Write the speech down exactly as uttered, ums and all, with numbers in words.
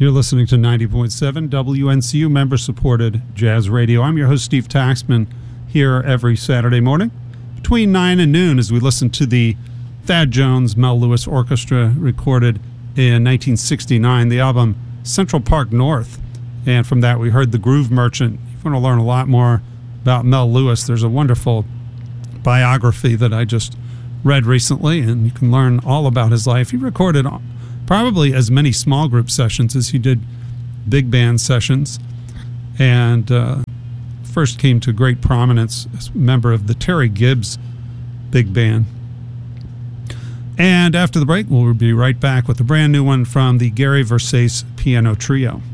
You're listening to ninety point seven W N C U member-supported Jazz Radio. I'm your host, Steve Taxman, here every Saturday morning between nine and noon as we listen to the Thad Jones, Mel Lewis Orchestra recorded in nineteen sixty-nine, the album Central Park North. And from that, we heard The Groove Merchant. If you want to learn a lot more about Mel Lewis, there's a wonderful biography that I just read recently, and you can learn all about his life. He recorded probably as many small group sessions as he did big band sessions, and uh, first came to great prominence as a member of the Terry Gibbs Big Band. And after the break, we'll be right back with a brand new one from the Gary Versace Piano Trio.